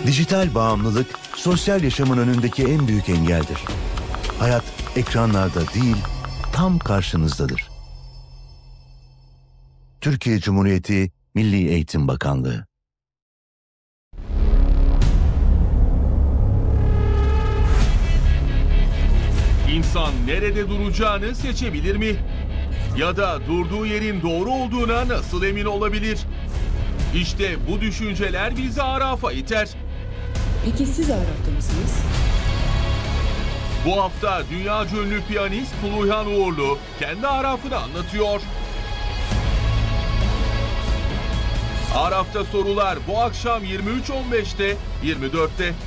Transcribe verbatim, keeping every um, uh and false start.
Dijital bağımlılık, sosyal yaşamın önündeki en büyük engeldir. Hayat ekranlarda değil, tam karşınızdadır. Türkiye Cumhuriyeti Milli Eğitim Bakanlığı. İnsan nerede duracağını seçebilir mi? Ya da durduğu yerin doğru olduğuna nasıl emin olabilir? İşte bu düşünceler bizi Araf'a iter. Peki siz Araf'ta mısınız? Bu hafta dünyaca ünlü piyanist Tuluhan Uğurlu kendi Araf'ını anlatıyor. Araf'ta sorular bu akşam yirmi üç on beşte, yirmi dörtte.